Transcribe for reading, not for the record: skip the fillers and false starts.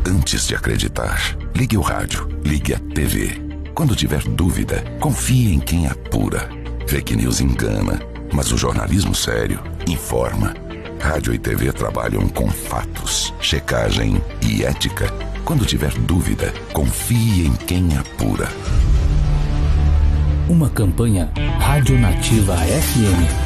antes de acreditar. Ligue o rádio, ligue a TV. Quando tiver dúvida, confie em quem apura. Fake news engana, mas o jornalismo sério informa. Rádio e TV trabalham com fatos, checagem e ética. Quando tiver dúvida, confie em quem apura. Uma campanha Rádio Nativa FM.